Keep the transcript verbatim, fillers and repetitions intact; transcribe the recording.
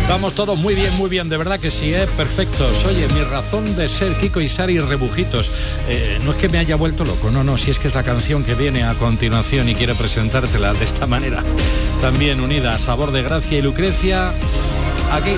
Vamos todos muy bien, muy bien, de verdad que sí, ¿eh? Perfectos. Oye, mi razón de ser, Kiko y Sari Rebujitos. Eh, no es que me haya vuelto loco, no, no, si es que es la canción que viene a continuación y quiero presentártela de esta manera. También unida a Sabor de Gracia y Lucrecia, aquí.